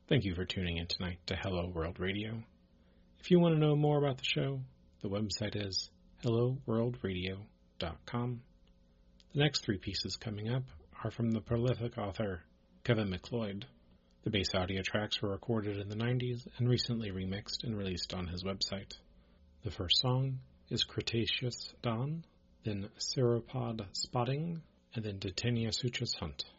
Thank you for tuning in tonight to Hello World Radio. If you want to know more about the show, the website is helloworldradio.com. The next three pieces coming up are from the prolific author Kevin MacLeod. The bass audio tracks were recorded in the 90s and recently remixed and released on his website. The first song is Cretaceous Dawn, then Sauropod Spotting, and then Titania Sutra's Hunt.